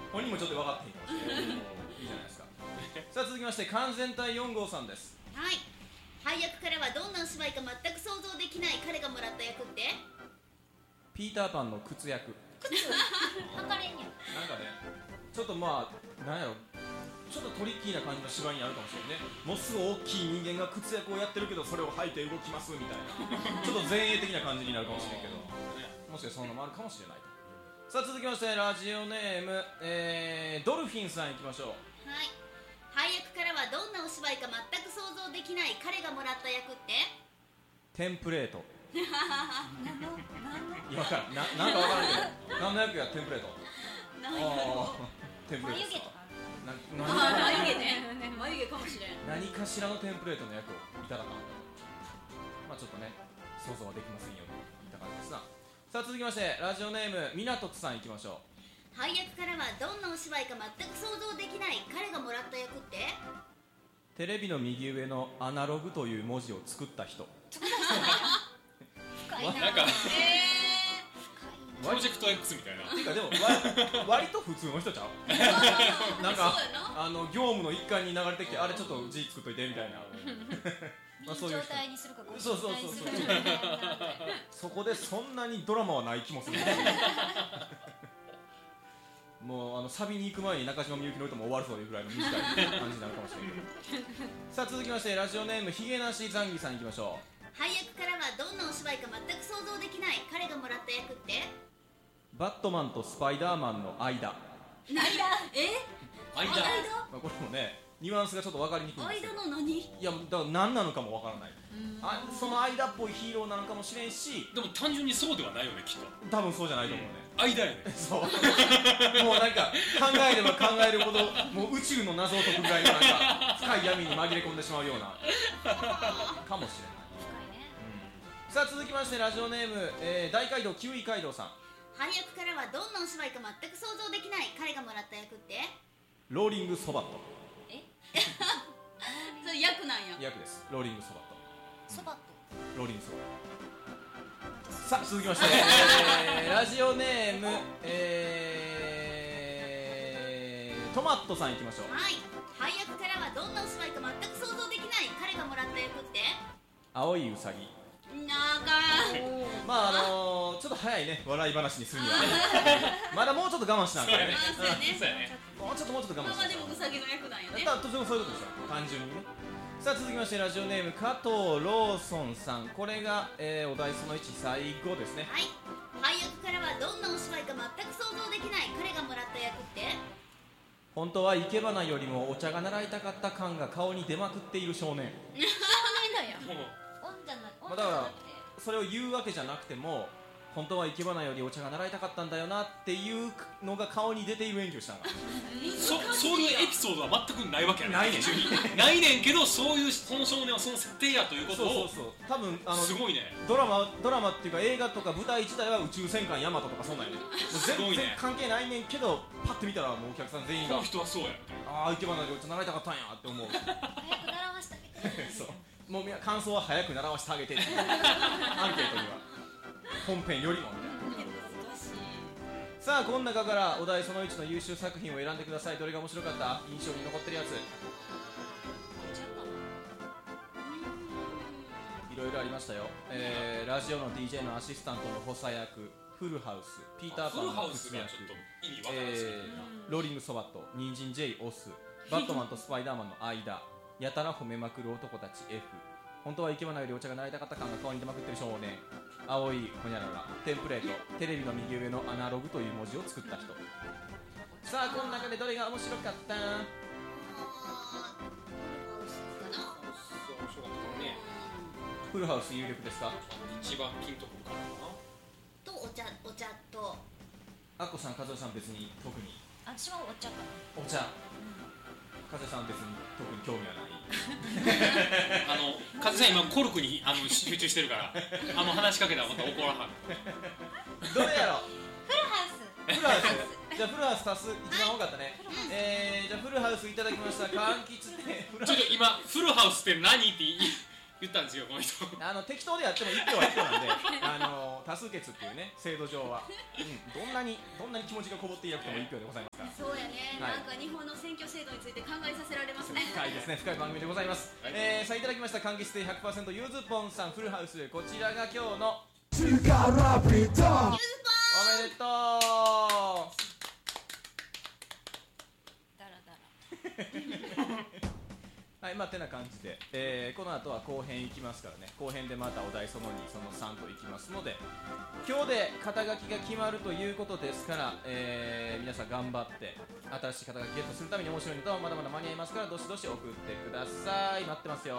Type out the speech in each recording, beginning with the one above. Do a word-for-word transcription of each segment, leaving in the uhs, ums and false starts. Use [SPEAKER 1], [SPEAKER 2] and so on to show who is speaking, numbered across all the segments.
[SPEAKER 1] 本人もちょっと分かってへんかもしれないいいじゃないですかさあ続きまして完全体よん号さんです。
[SPEAKER 2] はい、配役からはどんなお芝居か全く想像できない彼がもらった役って？
[SPEAKER 1] ピーターパンの靴役。
[SPEAKER 2] 靴測れんやん。
[SPEAKER 1] なんかねちょっとまあなんやろちょっとトリッキーな感じの芝居にあるかもしれないね。もうすぐ大きい人間が靴役をやってるけどそれを履いて動きますみたいなちょっと前衛的な感じになるかもしれんけどもしかしてそんなのもあるかもしれないと。さあ続きましてラジオネーム、えー、ドルフィンさんいきましょう。
[SPEAKER 2] はい、配役からはどんなお芝居か全く想像できない彼がもらった役って？
[SPEAKER 1] テンプレート。
[SPEAKER 2] 何の何の
[SPEAKER 1] 今からななんかわからんけど何の役やテンプレート。
[SPEAKER 2] 何の
[SPEAKER 1] テンプレート
[SPEAKER 2] 眉毛とか
[SPEAKER 1] な
[SPEAKER 2] あ眉毛ね眉毛かもしれん。
[SPEAKER 1] 何かしらのテンプレートの役をいただかなまあちょっとね想像はできませんよといった感じですな。さあ続きましてラジオネームみなとつさんいきましょう。
[SPEAKER 2] 配役からはどんなお芝居か全く想像できない彼がもらった役って？
[SPEAKER 1] テレビの右上のアナログという文字を作った人。
[SPEAKER 2] 深いな。
[SPEAKER 3] なんか
[SPEAKER 2] え
[SPEAKER 3] プロジェクト X みたいな。
[SPEAKER 1] ていうかでも割と普通の人ちゃうなんか
[SPEAKER 2] そうやな
[SPEAKER 1] あの業務の一環に流れてきてあれちょっと字作っといてみたいなまあそういう
[SPEAKER 2] 状
[SPEAKER 1] 人
[SPEAKER 2] 態にするか
[SPEAKER 1] そうそうそうそうそこでそんなにドラマはない気もするもうあのサビに行く前に中島みゆきの歌も終わるそういうぐらいの短い感じになるかもしれないけどさあ続きましてラジオネームひげなしザンギさんいきましょう。
[SPEAKER 2] 配役からはどんなお芝居か全く想像できない彼がもらった役って？
[SPEAKER 1] バットマンとスパイダーマンの間。
[SPEAKER 2] 間え
[SPEAKER 3] 間
[SPEAKER 1] まあ、これもねニュアンスがちょっと分かりにくいんですけど
[SPEAKER 2] 間の何？
[SPEAKER 1] いやだから何なのかも分からない。あその間っぽいヒーローなのかもしれんし
[SPEAKER 3] でも単純にそうではないよねきっと。
[SPEAKER 1] 多分そうじゃないと思うね。
[SPEAKER 3] 間やね。
[SPEAKER 1] そうもうなんか考えれば考えるほどもう宇宙の謎を解くぐらいのなんか深い闇に紛れ込んでしまうようなかもしれない。さあ続きましてラジオネーム、えー、大街道キウイ街道さん。
[SPEAKER 2] 配役からはどんなお芝居か全く想像できない彼がもらった役って？
[SPEAKER 1] ローリングソバット。
[SPEAKER 2] えそれ役なんや。
[SPEAKER 1] 役です。ローリングソバット。
[SPEAKER 2] そばと
[SPEAKER 1] ローリングソバット。さあ続きまして、えー、ラジオネーム、えー、トマットさんいきましょう。
[SPEAKER 2] はい、配役からはどんなお芝居か全く想像できない彼がもらった役って？
[SPEAKER 1] 青いウサギ。
[SPEAKER 2] 長い
[SPEAKER 1] まああのー、ちょっと早いね笑い話にするにはまだもうちょっと我慢しなきゃね。
[SPEAKER 3] そうやね。
[SPEAKER 1] もうちょっともうちょっと我慢しなきゃ。
[SPEAKER 2] まあまあでもウサギの役なんやね。
[SPEAKER 1] だとてもそういうことですよ単純にね。さあ続きましてラジオネーム加藤ローソンさん。これが、えー、お題そのいち最後ですね。
[SPEAKER 2] はい、配役からはどんなお芝居か全く想像できない彼がもらった役って？
[SPEAKER 1] 本当は生け花よりもお茶が習いたかった感が顔に出まくっている少年。
[SPEAKER 2] 少年だよ。
[SPEAKER 3] もう
[SPEAKER 2] 女な
[SPEAKER 1] まあ、だからそれを言うわけじゃなくても本当は生け花よりお茶が習いたかったんだよなっていうのが顔に出ている演技をしたのが
[SPEAKER 3] そそういうエピソードは全くないわけやね。
[SPEAKER 1] ないねん
[SPEAKER 3] ないねんけどそういうその少年はその設定やということを。
[SPEAKER 1] そうそうそう多分あの
[SPEAKER 3] すごいね。
[SPEAKER 1] ドラマドラマっていうか映画とか舞台自体は宇宙戦艦ヤマトとかそんなんやねん
[SPEAKER 3] すごいね
[SPEAKER 1] 全然関係ないねんけどパッて見たらもうお客さん全員が
[SPEAKER 3] この人はそうやみたいな。
[SPEAKER 1] ああ生け花よりお茶習いたかったんやって思う
[SPEAKER 2] 早く習わしてあげて
[SPEAKER 1] そうもうみんな感想は早く習わせてあげてっていうアンケートには本編よりもみたいな。
[SPEAKER 2] 難しい。
[SPEAKER 1] さあこの中からお題そのいちの優秀作品を選んでください。どれが面白かった？印象に残ってるやついろいろありましたよ、えー、ラジオの ディージェー のアシスタントの補佐役、フルハウス、ピーターパンの靴役、えー、ローリングソバット、ニンジン J オス、バットマンとスパイダーマンの間、やたら褒めまくる男たち F、本当は生け花よりお茶が習いたかった感が顔に出まくってる少年、青いホニャララ、テンプレート、テレビの右上のアナログという文字を作った人。さあこの中でどれが面白かった？フルハウス有力ですか？
[SPEAKER 3] 一番ピンとくるかな
[SPEAKER 2] とお茶お茶と
[SPEAKER 1] アッコさん、和代さん別に特に
[SPEAKER 2] 私はお茶かな。
[SPEAKER 1] お茶、和代さん別に特に興味はない
[SPEAKER 3] あの、和さん今コルクにあの集中してるからあの話しかけたらまた怒らはる
[SPEAKER 1] どれやろ？
[SPEAKER 2] フルハウス
[SPEAKER 1] フルハウスじゃあフルハウス足す一番多かったね、えー、じゃあフルハウスいただきました。柑橘店
[SPEAKER 3] ちょっと今フルハウスって何って言い言ったんですよこの人。
[SPEAKER 1] あの適当でやってもいっぴょうはいっぴょうなんであの多数決っていうね制度上は、うん、どんなにどんなに気持ちがこもっていなくてもいっぴょうでございますから。
[SPEAKER 2] そうやね、はい、なんか日本の選挙制度について考えさせられますね。
[SPEAKER 1] 深いですね、深い番組でございます、はい。えー、さあいただきました柑橘性 ひゃくパーセント ゆずぽんさんフルハウス、こちらが今日のゆずぽんおめでとう。
[SPEAKER 2] だらだら
[SPEAKER 1] はい、まあてな感じで、えー、この後は後編いきますからね。後編でまたお題そのにそのさんといきますので、今日で肩書きが決まるということですから、えー、皆さん頑張って新しい肩書きゲットするために面白いネタはまだまだ間に合いますから、どしどし送ってください。待ってますよ。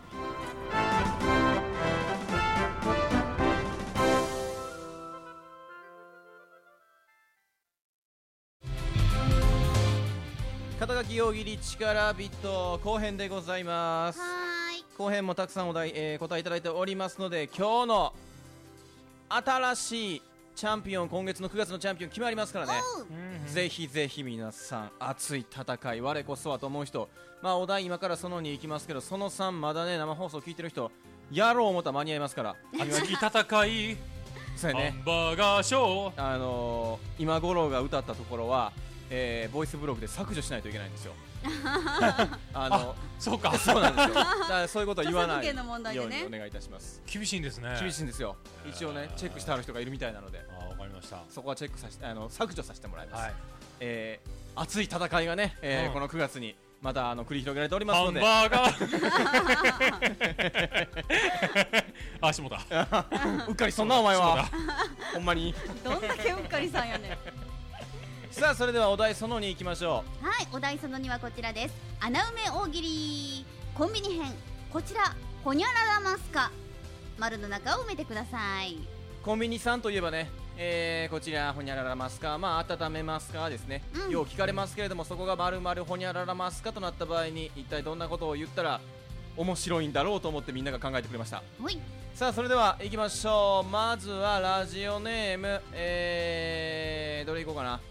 [SPEAKER 1] 肩書き大喜利力ビット後編でございます。
[SPEAKER 2] はーい、
[SPEAKER 1] 後編もたくさんお題、えー、答えいただいておりますので、今日の新しいチャンピオン、今月のくがつのチャンピオン決まりますからね、ぜひぜひ皆さん熱い戦い、我こそはと思う人、まあお題今からそのに行きますけど、そのさんまだね生放送聞いてる人やろう思ったら間に合いますから。
[SPEAKER 3] 熱き戦い
[SPEAKER 1] そうやね、
[SPEAKER 3] ハンバーガーショー、
[SPEAKER 1] あのー、今五郎が歌ったところはえー、ボイスブログで削除しないといけないんですよ。あの
[SPEAKER 3] あ、そうか
[SPEAKER 1] そうなんですよ。だからそういうことを言わないよ
[SPEAKER 2] 著作権の問題でね
[SPEAKER 1] うにお願いいたします。
[SPEAKER 3] 厳しいんですね。
[SPEAKER 1] 厳しいんですよ。一応ねチェックしてある人がいるみたいなので、
[SPEAKER 3] あ、わかりました。
[SPEAKER 1] そこはチェックさせて、あの削除させてもらいます。
[SPEAKER 3] はい、え
[SPEAKER 1] ー、熱い戦いがね、えーうん、このくがつにまたあの繰り広げられておりますので。
[SPEAKER 3] ハンバーガーあ、しもた
[SPEAKER 1] うっかりそんなお前はほんまに
[SPEAKER 2] どんだけうっかりさんやねん。
[SPEAKER 1] さあそれではお題そのに行きましょ
[SPEAKER 2] う。はい、お題そのにはこちらです。穴埋め大喜利コンビニ編、こちらほにゃららますか、丸の中を埋めてください。
[SPEAKER 1] コンビニさんといえばね、えー、こちらほにゃららますか、まあ温めますかですね、うん、よう聞かれますけれども、そこが丸々ほにゃららますかとなった場合に一体どんなことを言ったら面白いんだろうと思ってみんなが考えてくれました。さあそれでは行きましょう。まずはラジオネーム、えー、どれいこうかな。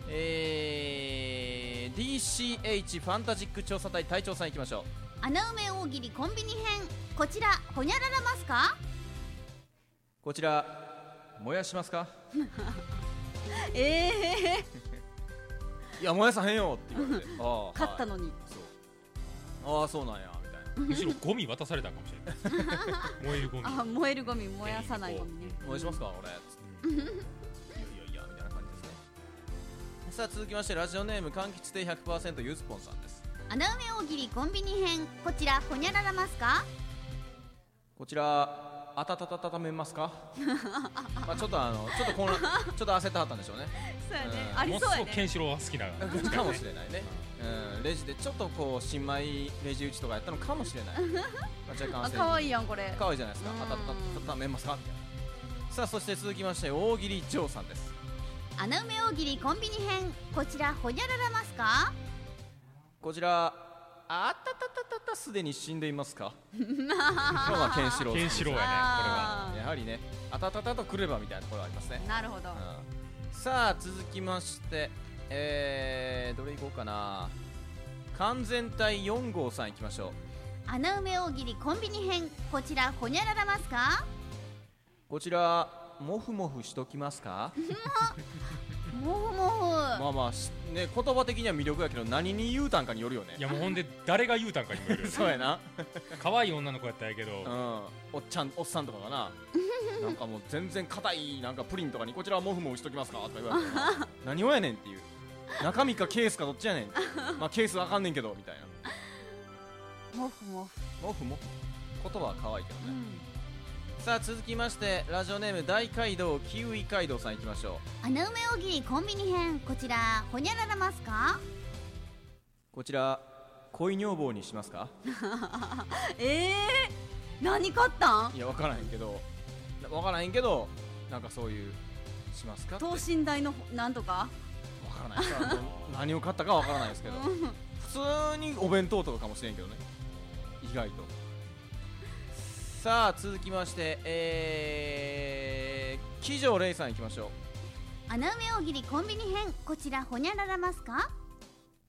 [SPEAKER 1] えー、ディーシーエイチ ファンタジック調査隊隊長さんいきましょう。
[SPEAKER 2] 穴埋め大喜利コンビニ編、こちらほにゃららますか、
[SPEAKER 1] こちら燃やしますか
[SPEAKER 2] ええ
[SPEAKER 1] ー、いや燃やさへんよって言われてあ
[SPEAKER 2] 勝ったのに、
[SPEAKER 1] そう、ああそうなんやみたいな
[SPEAKER 3] むしろゴミ渡されたかもしれない燃えるゴミ、
[SPEAKER 2] あ、燃えるゴミ、燃やさないゴミね。
[SPEAKER 1] 燃やしますか俺つって、うん、いやいやいやみたいな感じですね。さあ続きましてラジオネーム柑橘亭 ひゃくパーセント ゆずぽんさんです。
[SPEAKER 2] 穴埋め大喜利コンビニ編、こちらほにゃららますか、
[SPEAKER 1] こちらあたたたたためますかまあちょっとあのちょっと混乱ちょっと焦ってはったんでしょうね。
[SPEAKER 2] そうやね、
[SPEAKER 3] うん、
[SPEAKER 2] ありそうやね。
[SPEAKER 3] ケンシロウは好きな
[SPEAKER 1] かもしれないね、うん、レジでちょっとこう新米レジ打ちとかやったのかもしれない、まあ、若干
[SPEAKER 2] あ、かわいいやんこれ。
[SPEAKER 1] かわいいじゃないですか。あたたたためますかみたいな。さあそして続きまして大喜利ジョーさんです。
[SPEAKER 2] 穴埋め大喜利コンビニ編、こちらほにゃららますか、
[SPEAKER 1] こちらあたたたたたすでに死んでいますか今日はケンシロウ
[SPEAKER 3] ケンシロウやね、これは
[SPEAKER 1] やはりね、あたたたとくればみたいなところありますね。
[SPEAKER 2] なるほど、
[SPEAKER 1] うん、さあ続きましてえー、どれいこうかな。完全体よん号さんいきましょう。
[SPEAKER 2] 穴埋め大喜利コンビニ編、こちらほにゃららますか、
[SPEAKER 1] こちらモフモフしときますか
[SPEAKER 2] モフモフ、
[SPEAKER 1] まあまあね、言葉的には魅力やけど何に言うたんかによるよね。
[SPEAKER 3] いやもうほんで誰が言うたんかにもよるよ
[SPEAKER 1] そうやな
[SPEAKER 3] 可愛い女の子やったんやけど、うん、
[SPEAKER 1] おっちゃんおっさんとかがななんかもう全然硬いなんかプリンとかにこちらはモフモフしときますかとか言われて何をやねんっていう、中身かケースかどっちやねんまあケースわかんねんけどみたいな。
[SPEAKER 2] モフモフ
[SPEAKER 1] モフモフ言葉は可愛いけどね、
[SPEAKER 2] うん、
[SPEAKER 1] さあ続きましてラジオネーム大街道キウイ街道さんいきましょ
[SPEAKER 2] う。穴埋め大喜利コンビニ編、こちらほにゃららますか、
[SPEAKER 1] こちら恋女房にしますか
[SPEAKER 2] えー、何買ったん。
[SPEAKER 1] いや分からへんけど分からへんけどなんかそういうしますかって
[SPEAKER 2] 等身大のなんとか
[SPEAKER 1] 分からないです何を買ったか分からないですけど普通にお弁当とかかもしれんけどね、意外と。さあ続きましてえー、騎乗レイさんいきましょう。
[SPEAKER 2] 穴埋め大喜利コンビニ編、こちらほにゃららますか、
[SPEAKER 1] こ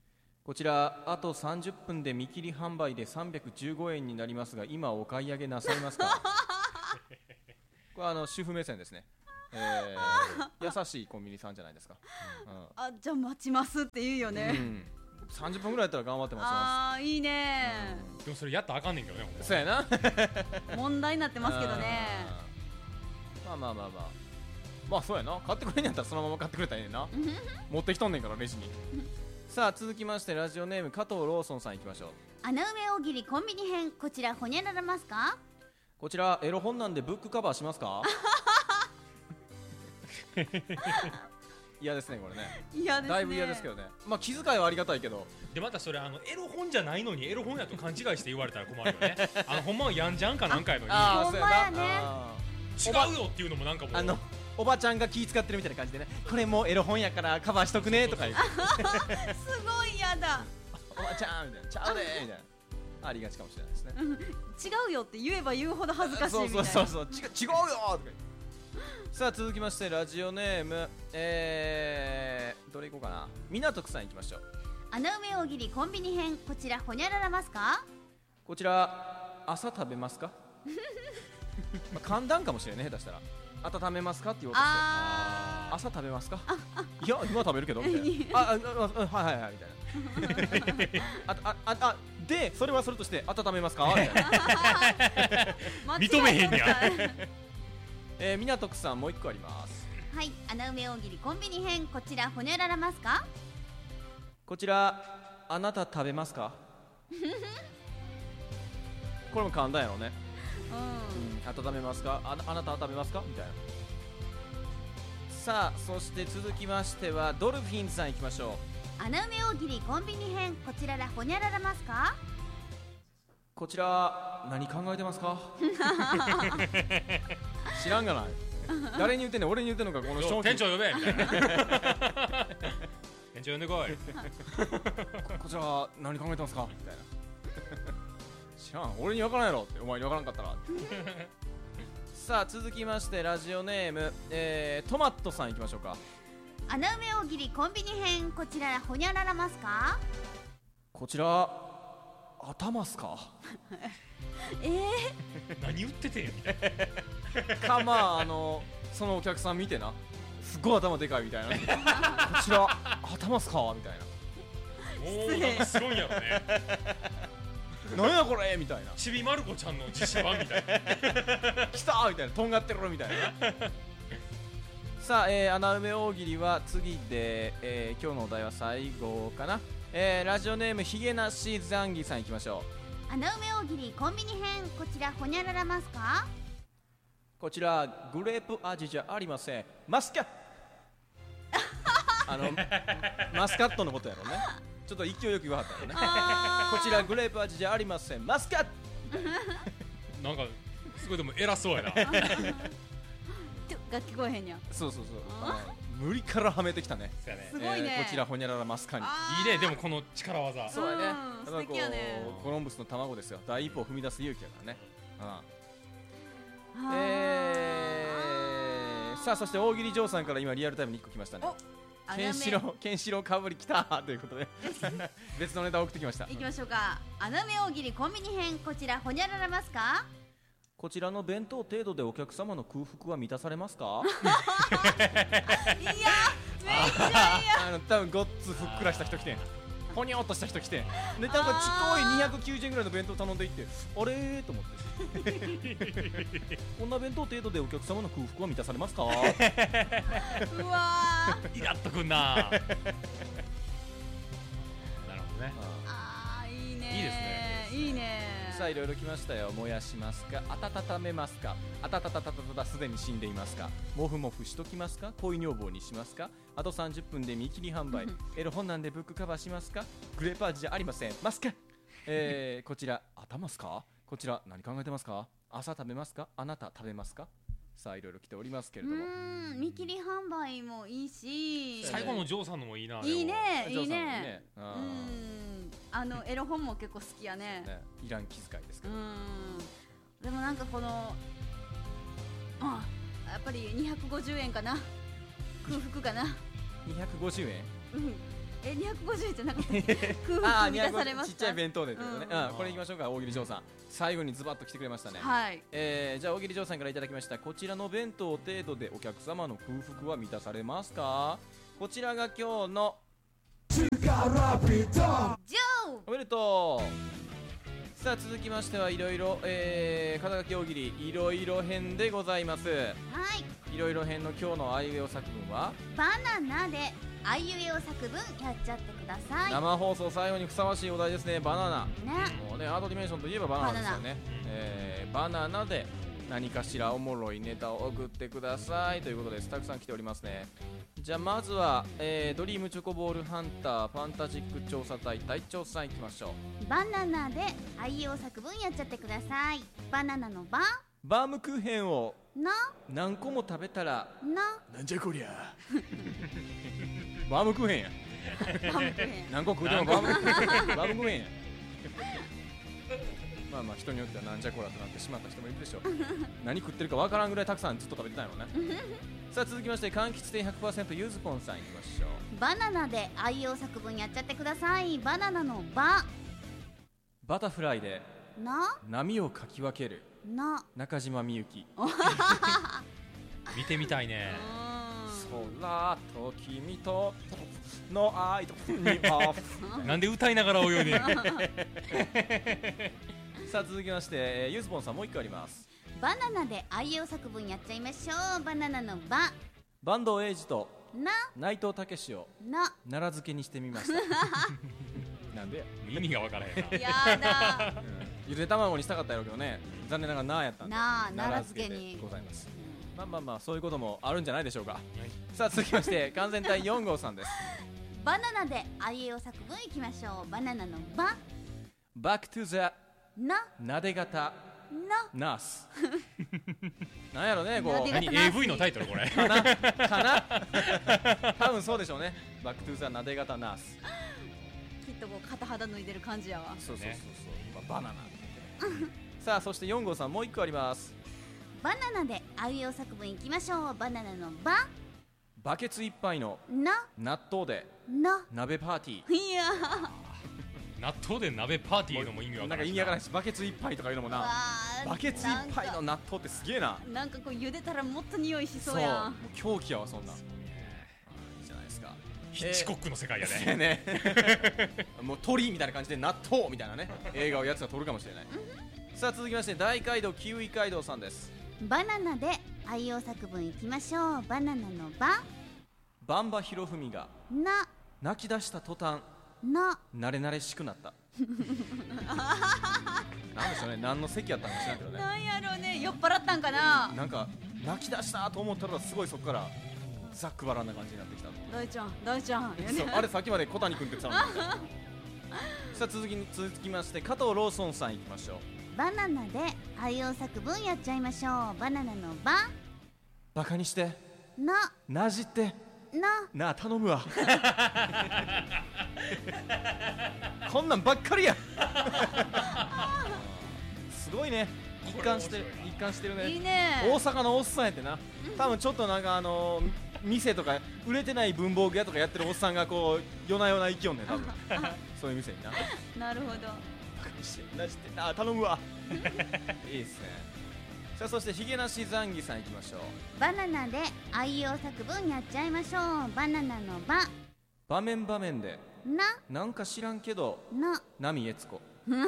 [SPEAKER 1] こちらあとさんじゅっぷんで見切り販売でさんびゃくじゅうごえんになりますが今お買い上げなさいますかこれはあの主婦目線ですね、えー、優しいコンビニさんじゃないですか、うん、
[SPEAKER 2] あ、じゃあ待ちますって言うよね、うん、
[SPEAKER 1] さんじゅっぷんぐらいやったら頑張って待ちます。
[SPEAKER 2] あーいいね、
[SPEAKER 3] うん、でもそれやったらあかんねんけどね。
[SPEAKER 1] そうやな
[SPEAKER 2] 問題になってますけどね。
[SPEAKER 1] まあまあまあまあまあそうやな、買ってくれんやったらそのまま買ってくれたらええねんな持ってきとんねんからレジにさあ続きましてラジオネーム加藤ローソンさんいきましょう。
[SPEAKER 2] 穴埋め大喜利コンビニ編、こちらほにゃららますか。
[SPEAKER 1] こちらエロ本なんでブックカバーしますか嫌ですねこれね。
[SPEAKER 2] 嫌ですね、
[SPEAKER 1] だいぶ嫌ですけどね。まあ気遣いはありがたいけど、
[SPEAKER 3] でまたそれあのエロ本じゃないのにエロ本やと勘違いして言われたら困るよねあのほんまはやんじゃんかなんかやのに
[SPEAKER 1] あ
[SPEAKER 2] ほんまやね、
[SPEAKER 3] 違うよっていうのもなんかもう
[SPEAKER 1] あのおばちゃんが気遣ってるみたいな感じでね、これもうエロ本やからカバーしとくねとか言う
[SPEAKER 2] すごい嫌だ
[SPEAKER 1] おばちゃんみたいな、ちゃうでみたいなありがちかもしれないですね
[SPEAKER 2] 違うよって言えば言うほど恥ずかしいみたいな。
[SPEAKER 1] そうそうそうそう、違うよとかさあ続きましてラジオネームえー、どれいこうかな、港区さんいきましょう。
[SPEAKER 2] 穴埋め大喜利コンビニ編、こちらほにゃららますか。
[SPEAKER 1] こちら朝食べますかまあ簡単かもしれないね、下手したら温めますかって言おうとして、
[SPEAKER 2] あ
[SPEAKER 1] 朝食べますかいや今食べるけどみたいなあああはいはいはいみたいなああああでそれはそれとして温めますかみたいな
[SPEAKER 3] 認めへんや
[SPEAKER 1] えー、港区さんもう一個あります。
[SPEAKER 2] はい、穴埋め大喜利コンビニ編、こちらほにゃららますか。
[SPEAKER 1] こちらあなた食べますかこれも簡単やろね、うん、温めますか あ, あなたは食べますかみたいな。さあそして続きましてはドルフィンズさんいきましょ
[SPEAKER 2] う。穴埋め大喜利コンビニ編、こちららほにゃららますか。
[SPEAKER 1] こちら何考えてますか知らんがない誰に言ってんねん、俺に言ってんのかこの商品。
[SPEAKER 3] 店長呼べみたいな店長呼んでこい
[SPEAKER 1] こ, こちら何考えてますかみたいな知らん、俺に分からんやろって、お前に分からんかったらさあ続きましてラジオネーム、えー、トマットさんいきましょうか。
[SPEAKER 2] 穴埋め大喜利コンビニ編、こちららほにゃららますか。
[SPEAKER 1] こちら頭っすか
[SPEAKER 2] えー、
[SPEAKER 3] 何言っててんみたい
[SPEAKER 1] なかまああのそのお客さん見てな、すっごい頭でかいみたいなこちら頭っすかみたいな、
[SPEAKER 3] おーなんかすごいんやろね
[SPEAKER 1] なんやこれみたいな、
[SPEAKER 3] ちびまる子ちゃんの実写版みたいな
[SPEAKER 1] 来たみたいな、とんがってるみたいなさあ、えー、穴埋め大喜利は次で、えー、今日のお題は最後かな。えー、ラジオネームひげなしザンギさんいきましょ
[SPEAKER 2] う。穴埋め大喜利コンビニ編、こちらほにゃららますか。
[SPEAKER 1] こちらグレープ味じゃありません、マスカットあのマスカットのことやろね、ちょっと勢いよく言わはったよねこちらグレープ味じゃありません、マスカット
[SPEAKER 3] なんかすごいでも偉そうやな
[SPEAKER 2] が聞こえへんやん。
[SPEAKER 1] そうそうそう、無理からはめてきたね。
[SPEAKER 2] すごいね、
[SPEAKER 1] えー、こちらほにゃららマスカに
[SPEAKER 3] いいね、でもこの力技。
[SPEAKER 1] そうやね、
[SPEAKER 2] 素敵やね。
[SPEAKER 1] コロンブスの卵ですよ、第一歩を踏み出す勇気やからね、うん、えー、さあそして大喜利嬢さんから今リアルタイムにいっこ来ましたね。ケンシロウ、ケンシロウかぶりきたということで別のネタを送ってきました。
[SPEAKER 2] いきましょうか。穴埋め大喜利コンビニ編、こちらほにゃららますか。
[SPEAKER 1] こちらの弁当程度でお客様の空腹は満たされますか
[SPEAKER 2] いやめっちゃいや
[SPEAKER 1] あの多分ごっつふっくらした人来てん、ほにょっとした人来てんで、なんかちっこいにひゃくきゅうじゅうえんぐらいの弁当頼んでいって、あれーと思ってこんな弁当程度でお客様の空腹は満たされますかうわ
[SPEAKER 2] ー
[SPEAKER 3] イラっとくんななるほどね。
[SPEAKER 2] あーいいねー、
[SPEAKER 3] いいですね、
[SPEAKER 2] いいね。
[SPEAKER 1] さあいろいろ来ましたよ。燃やしますか、温めますか、あたたたたたたすでに死んでいますか、もふもふしときますか、恋女房にしますか、あとさんじゅっぷんで見切り販売エロ本なんでブックカバーしますか、グレープ味じゃありません、ますか、えー、こちら頭すか、こちら何考えてますか、朝食べますか、あなた食べますか。さあいろいろ来ておりますけれども、
[SPEAKER 2] うーん、見切り販売もいいし、
[SPEAKER 3] 最後のジョーさんのもいいな。
[SPEAKER 2] いいね、いいね。
[SPEAKER 1] ね、うん、
[SPEAKER 2] あのエロ本も結構好きやね。
[SPEAKER 1] ね、いらん気遣いですけど。
[SPEAKER 2] うん。でもなんかこの、あ、やっぱりにひゃくごじゅうえんかな。空腹かな。
[SPEAKER 1] にひゃくごじゅうえん。
[SPEAKER 2] うん。 えにひゃくごじゅうえんじゃなかった空
[SPEAKER 1] あ
[SPEAKER 2] 腹満たされま
[SPEAKER 1] ちっちゃい
[SPEAKER 2] した。
[SPEAKER 1] 弁当でということね、
[SPEAKER 2] うん
[SPEAKER 1] うんこれいきましょうか。大喜利嬢さん最後にズバッと来てくれましたね。
[SPEAKER 2] はい。
[SPEAKER 1] えー、じゃあ大喜利嬢さんからいただきましたこちらの弁当程度でお客様の空腹は満たされますか。こちらが今日の
[SPEAKER 2] ジョー。
[SPEAKER 1] おめでとう。さあ続きましてはいろいろ、えー、肩書き大喜利いろいろ編でございます。
[SPEAKER 2] はい
[SPEAKER 1] いろいろ編の今日のあいうえお作文は
[SPEAKER 2] バナナであいうえお作文やっちゃってください。
[SPEAKER 1] 生放送最後にふさわしいお題ですね。バナナ
[SPEAKER 2] ね。
[SPEAKER 1] もうねアートディメンションといえばバナナですよね。えー、バナナで何かしらおもろいネタを送ってくださいということです。たくさん来ておりますね。じゃあまずは、えー、ドリームチョコボールハンターファンタジック調査隊隊長さんいきましょう。
[SPEAKER 2] バナナであいうえお作文やっちゃってください。バナナのバ
[SPEAKER 1] バームクーヘンを
[SPEAKER 2] な
[SPEAKER 1] 何個も食べたら
[SPEAKER 2] な
[SPEAKER 1] なんじゃこりゃバームクーヘンや
[SPEAKER 2] バームクーヘン
[SPEAKER 1] 何個食うてもバームバームクーヘンやまあまあ人によってはなんじゃこらとなってしまった人もいるでしょう何食ってるかわからんぐらいたくさんずっと食べてたんやろねさあ続きまして柑橘店 ひゃくパーセント ゆずぽんさんいきましょう。
[SPEAKER 2] バナナであいうえお作文やっちゃってください。バナナのバ
[SPEAKER 1] バタフライで
[SPEAKER 2] な
[SPEAKER 1] 波をかき分ける
[SPEAKER 2] な
[SPEAKER 1] 中島みゆき。
[SPEAKER 3] 見てみたいね。
[SPEAKER 1] 空と君との愛とにあ
[SPEAKER 3] なんで歌いながら泳いでんの
[SPEAKER 1] さあ続きまして、えー、ゆずぽんさんもう一個あります。
[SPEAKER 2] バナナであいうえお作文やっちゃいましょう。バナナのバ
[SPEAKER 1] 坂東英二と
[SPEAKER 2] な
[SPEAKER 1] 内藤武史を
[SPEAKER 2] な
[SPEAKER 1] 奈良漬けにしてみましたなんでや、
[SPEAKER 3] 意味が分からへんな。
[SPEAKER 2] やだ
[SPEAKER 1] ゆで卵にしたかったやろうけどね残念ながらなーやったんで
[SPEAKER 2] なあ
[SPEAKER 1] 奈良漬けでございます。まあまあまあそういうこともあるんじゃないでしょうか、はい、さあ続きまして完全体よん号さんです。
[SPEAKER 2] バナナであいうえお作文いきましょう。バナナのバ
[SPEAKER 1] バックトゥザ
[SPEAKER 2] な
[SPEAKER 1] なで型
[SPEAKER 2] な
[SPEAKER 1] ナースなんやろねこう
[SPEAKER 2] なで型
[SPEAKER 3] 何 エーブイ のタイトルこれ
[SPEAKER 1] かなかな多分そうでしょうね。バックトゥザなで型ナース
[SPEAKER 2] きっとこう片肌脱いでる感じやわ。
[SPEAKER 1] そうそうそうそう、まあ、バナナさあそしてよん号さんもう一個あります。
[SPEAKER 2] バナナであいうえお作文いきましょう。バナナのバ
[SPEAKER 1] バケツいっぱいの
[SPEAKER 2] な
[SPEAKER 1] 納豆で
[SPEAKER 2] な
[SPEAKER 1] 鍋パーティー。
[SPEAKER 2] いや
[SPEAKER 3] 納豆で鍋パーティーのも意味わからない。
[SPEAKER 1] なんか意味わからないしバケツいっぱいとかいうのもなバケツいっぱいの納豆ってすげえな。
[SPEAKER 2] なんかこう茹でたらもっと匂いし
[SPEAKER 1] そ
[SPEAKER 2] そううやん。
[SPEAKER 1] もう狂気やわそんなん。いいじゃないですか。
[SPEAKER 3] ヒッチコックの世界や
[SPEAKER 1] え
[SPEAKER 3] ね。
[SPEAKER 1] ーねもう鳥みたいな感じで納豆みたいなね映画をやつが撮るかもしれないさあ続きまして大街道キウイ街道さんです。
[SPEAKER 2] バナナであいうえお作文いきましょう。バナナのバ
[SPEAKER 1] バンバひろふみが
[SPEAKER 2] な
[SPEAKER 1] 泣き出した途端
[SPEAKER 2] な
[SPEAKER 1] 慣れ慣れしくなったなんでしょうね何の席やったんか知らんけどね。
[SPEAKER 2] なんやろうね酔っ払ったんかな。
[SPEAKER 1] なんか泣き出したと思ったらすごいそこからざっくばらんな感じになってきた
[SPEAKER 2] 大ちゃん大ちゃん
[SPEAKER 1] そうあれさっきまで小谷君って言ってたのにさあ続きに続きまして加藤ローソンさんいきましょう。
[SPEAKER 2] バナナであいうえお作文やっちゃいましょう。バナナのバ
[SPEAKER 1] バカにして
[SPEAKER 2] な
[SPEAKER 1] なじって
[SPEAKER 2] な
[SPEAKER 1] なあ頼むわこんなんばっかりやすごいね一貫してる一貫してるね。
[SPEAKER 2] いいね
[SPEAKER 1] 大阪のおっさんやってな多分ちょっとなんかあのー、店とか売れてない文房具屋とかやってるおっさんがこう夜な夜な行きよんねん多分そういう店にな
[SPEAKER 2] なるほど。
[SPEAKER 1] バカにしてなじってなあ頼むわいいっすね。さあそしてヒゲなしザンギさんいきましょう。
[SPEAKER 2] バナナであいうえお作文やっちゃいましょう。バナナのバ
[SPEAKER 1] 場面場面で
[SPEAKER 2] な
[SPEAKER 1] なんか知らんけど
[SPEAKER 2] な
[SPEAKER 1] 波悦子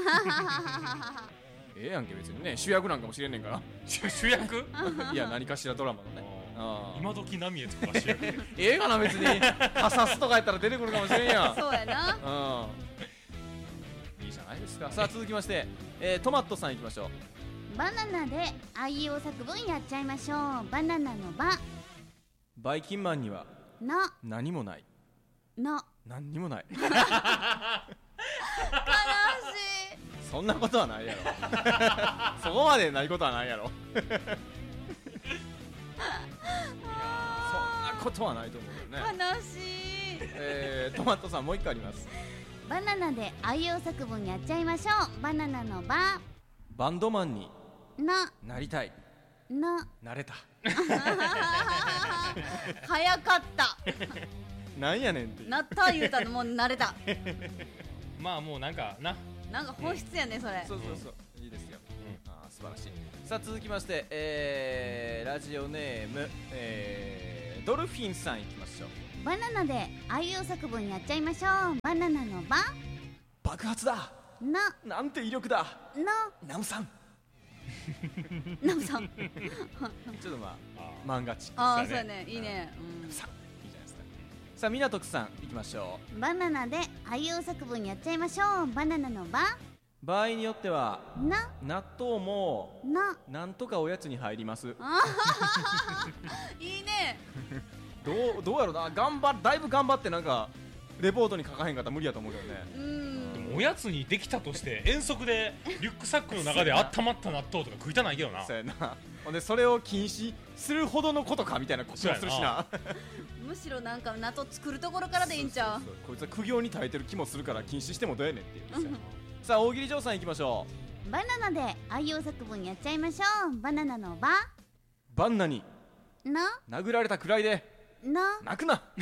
[SPEAKER 1] ええやんけ別にね主役なんかもしれんねんから
[SPEAKER 3] 主役
[SPEAKER 1] いや何かしらドラマのねあ
[SPEAKER 3] 今時波悦子が主役
[SPEAKER 1] ええかな別にカサスとかやったら出てくるかもしれんやん
[SPEAKER 2] そうやな。
[SPEAKER 1] うんいいじゃないですか。さあ続きまして、えー、トマットさんいきましょう。
[SPEAKER 2] バナナであいうえお作文やっちゃいましょう。バナナのバ
[SPEAKER 1] バイキンマンには
[SPEAKER 2] な
[SPEAKER 1] 何もない
[SPEAKER 2] な
[SPEAKER 1] 何にもない
[SPEAKER 2] 悲しい。
[SPEAKER 1] そんなことはないやろそこまでないことはないやろそんなことはないと思うけどね。
[SPEAKER 2] 悲しい。
[SPEAKER 1] えー、トマトさんもう一個あります。
[SPEAKER 2] バナナであいうえお作文やっちゃいましょう。バナナのバ
[SPEAKER 1] バンドマンに
[SPEAKER 2] な
[SPEAKER 1] なりたい
[SPEAKER 2] な
[SPEAKER 1] なれた
[SPEAKER 2] 早かった
[SPEAKER 1] なんやねんっていう。
[SPEAKER 2] なった言うたのもう慣れた
[SPEAKER 3] まあもうなんかな、
[SPEAKER 2] なんか本質やねそれ。
[SPEAKER 1] そうそうそう、いいですよ、あー素晴らしい。さあ続きまして、えー、ラジオネーム、えー、ドルフィンさんいきましょう。
[SPEAKER 2] バナナであいうえお作文やっちゃいましょう。バナナのバ
[SPEAKER 1] 爆発だ、
[SPEAKER 2] な
[SPEAKER 1] なんて威力だ、
[SPEAKER 2] の
[SPEAKER 1] ナムさん
[SPEAKER 2] ナムさん
[SPEAKER 1] ちょっとまあ
[SPEAKER 3] あ
[SPEAKER 1] 漫画チック
[SPEAKER 2] ああ
[SPEAKER 3] そやね
[SPEAKER 2] そううやね、いいね、
[SPEAKER 1] さいいじゃないですか。さあ港区さんいきましょう。
[SPEAKER 2] うん、バナナであいうえお作文やっちゃいましょう。バナナのバ
[SPEAKER 1] 場合によっては
[SPEAKER 2] な
[SPEAKER 1] 納豆も
[SPEAKER 2] な
[SPEAKER 1] なんとかおやつに入ります。
[SPEAKER 2] いいね。
[SPEAKER 1] どうどうやろな、頑張だいぶ頑張ってなんかレポートに書かへんかったら無理やと思うけどね。
[SPEAKER 2] うん、
[SPEAKER 3] でもおやつにできたとして遠足でリュックサックの中で温まった納豆とか食いたないけどな。
[SPEAKER 1] そうやな。ほんでそれを禁止するほどのことかみたいなこともするしな。
[SPEAKER 2] むしろなんか納豆作るところからでいいんちゃう。
[SPEAKER 1] そうそうそう、こいつは苦行に耐えてる気もするから禁止してもどうやねんっていうんですよ。さあ大喜利嬢さんいきましょう。
[SPEAKER 2] バナナであいうえお作文やっちゃいましょう。バナナのバ
[SPEAKER 1] バンナに
[SPEAKER 2] な
[SPEAKER 1] 殴られたくらいで
[SPEAKER 2] な
[SPEAKER 1] 泣くな。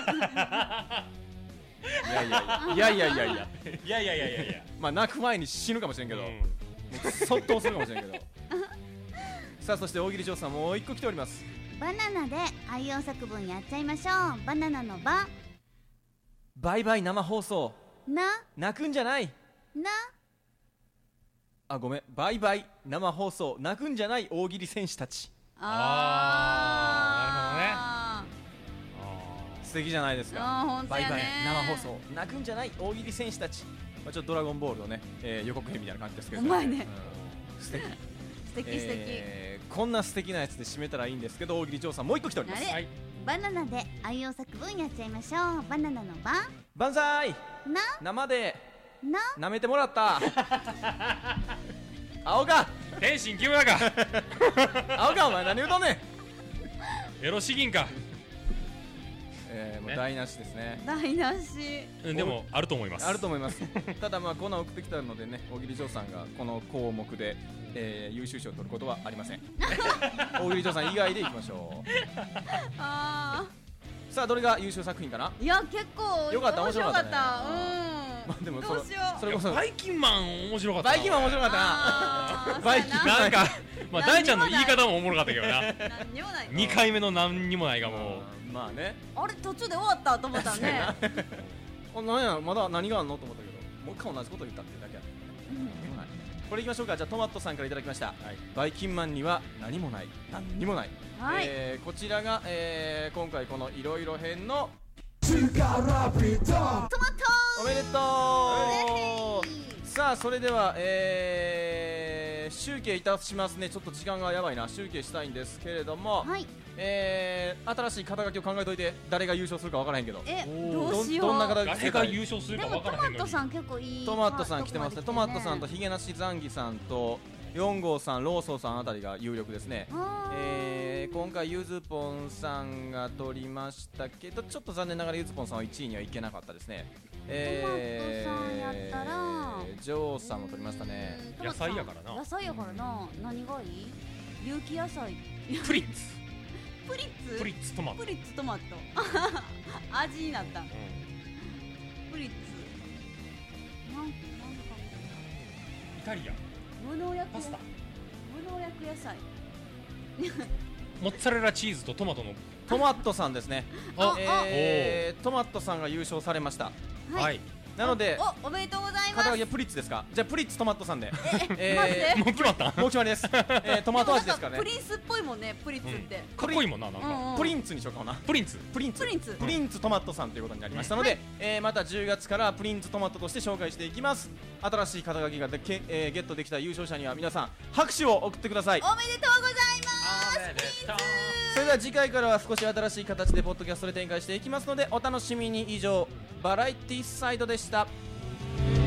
[SPEAKER 1] いやいやいやいやいやいや
[SPEAKER 3] いやいやいやいやいやいや
[SPEAKER 1] まあ泣く前に死ぬかもしれんけど、
[SPEAKER 3] うん
[SPEAKER 1] もうそっとするかもしれんけど。さあそして大喜利嬢さんもう一個来ております。
[SPEAKER 2] バナナであいうえお作文やっちゃいましょう。バナナのバ
[SPEAKER 1] バイバイ生放送
[SPEAKER 2] な
[SPEAKER 1] 泣くんじゃない。
[SPEAKER 2] な
[SPEAKER 1] あごめん、バイバイ生放送泣くんじゃない大喜利選手たち。
[SPEAKER 2] あ
[SPEAKER 1] 素敵じゃないですか。
[SPEAKER 2] あーほんとやね
[SPEAKER 1] バイバイ生放送泣くんじゃない大喜利選手たち、まあ、ちょっとドラゴンボールのね、えー予告編みたいな感じですけど、
[SPEAKER 2] お前ね、
[SPEAKER 1] うん、素敵
[SPEAKER 2] 素敵素敵、
[SPEAKER 1] えーこんな素敵なやつで締めたらいいんですけど、大喜利嬢さんもう一個来ております。
[SPEAKER 2] あれ、
[SPEAKER 3] はい、
[SPEAKER 2] バナナであいうえお作文やっちゃいましょう。バナナのバ
[SPEAKER 1] 万歳
[SPEAKER 2] な
[SPEAKER 1] 生で
[SPEAKER 2] な
[SPEAKER 1] 舐めてもらった青が
[SPEAKER 3] 天心木村か
[SPEAKER 1] 青がお前何言うとんねん。
[SPEAKER 3] エロ詩吟か、
[SPEAKER 1] えー、もう
[SPEAKER 3] ね
[SPEAKER 1] 台無しですね。
[SPEAKER 2] 台無し。
[SPEAKER 3] うん、でもあると思います。
[SPEAKER 1] あると思います。ただまあコーナー送ってきたのでね、大喜利嬢さんがこの項目で、えー、優秀賞を取ることはありません。大喜利嬢さん以外でいきましょう。
[SPEAKER 2] あ
[SPEAKER 1] さあどれが優秀作品かな。
[SPEAKER 2] ーいや結構
[SPEAKER 1] よかった面白かったね
[SPEAKER 2] 面白かった。
[SPEAKER 1] まあでも
[SPEAKER 2] うん、
[SPEAKER 1] それ
[SPEAKER 2] どうしよう。
[SPEAKER 1] それこそ
[SPEAKER 3] バイキンマン面白かったな。
[SPEAKER 1] バイキンマン面白かったな。
[SPEAKER 2] あー
[SPEAKER 1] バイキン
[SPEAKER 2] そうや
[SPEAKER 3] なんか、まあ、大ちゃんの言い方もおもろかったけどな。
[SPEAKER 2] な何にもない。
[SPEAKER 3] にかいめの何にもないがもう。
[SPEAKER 1] うんまあね。
[SPEAKER 2] あれ途中で終わったと思ったね。
[SPEAKER 1] あなんやまだ何があんのと思ったけど、もう一回同じこと言ったってだけやった。
[SPEAKER 2] うん
[SPEAKER 1] はいこれいきましょうか。じゃあトマトさんからいただきました、
[SPEAKER 3] はい、
[SPEAKER 1] バイキンマンには何もない何にもない、
[SPEAKER 2] はい、
[SPEAKER 1] えー、こちらが、えー、今回このいろいろ編の
[SPEAKER 2] トマト
[SPEAKER 1] おめでとう。さあそれでは、えー、集計いたしますね。ちょっと時間がやばいな。集計したいんですけれども、
[SPEAKER 2] はい、
[SPEAKER 1] えー、新しい肩書きを考えといて。誰が優勝するか分からへんけど、
[SPEAKER 2] え
[SPEAKER 3] おー
[SPEAKER 2] どうしよう。
[SPEAKER 1] どんな肩書き
[SPEAKER 3] 誰が優勝するか
[SPEAKER 2] でもト
[SPEAKER 3] 分からへんのに。
[SPEAKER 2] マトさん結構いい。
[SPEAKER 1] トマトさん来てますね。トマトさんと
[SPEAKER 2] ひ
[SPEAKER 1] ヒゲなしザンギさんとよん号さん、ローソンさんあたりが有力ですね。えー、今回ゆずぽんさんが取りましたけど、ちょっと残念ながらゆずぽんさんはいちいにはいけなかったですね。えー、
[SPEAKER 2] トマトさんやったら
[SPEAKER 1] ジョーさんも取りましたね。
[SPEAKER 3] 野菜やからな
[SPEAKER 2] 野菜やからな。何がいい？有機野菜。
[SPEAKER 3] プリッツ
[SPEAKER 2] プリッツ。
[SPEAKER 3] プリッツトマト、
[SPEAKER 2] プリッツトマト。味になった。
[SPEAKER 3] う
[SPEAKER 2] プリッツ。なんなんか
[SPEAKER 3] ん、イタリアン
[SPEAKER 2] 無農薬
[SPEAKER 3] パスタ、
[SPEAKER 2] 無農薬野菜。
[SPEAKER 3] モッツァレラチーズとトマトの、
[SPEAKER 1] トマトさんですね。
[SPEAKER 3] あ
[SPEAKER 1] えー、トマトさんが優勝されました。
[SPEAKER 2] はい。
[SPEAKER 3] はい、
[SPEAKER 1] なので
[SPEAKER 2] お、おめでとうございます。
[SPEAKER 1] 肩書きはプリッツですか。じゃあプリッツトマトさんで、
[SPEAKER 2] えマジで
[SPEAKER 3] もう決まったん
[SPEAKER 1] もう決まりです。えー、トマト味ですからね
[SPEAKER 2] プ。リンスっぽいもんね、プリッツって。
[SPEAKER 3] かっこいいもんな、なんか、
[SPEAKER 2] うんうん
[SPEAKER 1] プリンツにしようかな。
[SPEAKER 3] プリンツ
[SPEAKER 1] プリンツ
[SPEAKER 2] プリンツ
[SPEAKER 1] プリンツトマトさんということになりましたので、えーまたじゅうがつからプリンツトマトとして紹介していきます。新しい肩書きがでけ、えーゲットできた優勝者には皆さん拍手を送ってください。
[SPEAKER 2] おめでとうございます。
[SPEAKER 3] おめでとう。
[SPEAKER 1] それでは次回からは少し新しい形でポッドキャストで展開していきますのでお楽しみに。以上バラエティサイドでした。